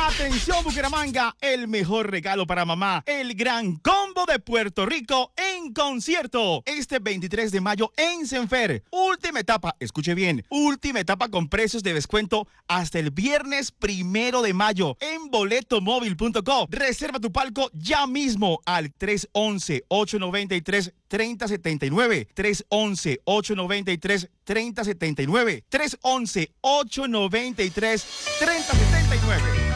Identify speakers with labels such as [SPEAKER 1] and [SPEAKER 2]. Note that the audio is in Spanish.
[SPEAKER 1] Atención Bucaramanga, el mejor regalo para mamá, el gran combo de Puerto Rico en concierto. Este 23 de mayo en Senfer. Última etapa, escuche bien, última etapa con precios de descuento hasta el viernes 1 de mayo en boletomóvil.co. Reserva tu palco ya mismo al 311-893-3079. 311-893-3079. 311-893-3079.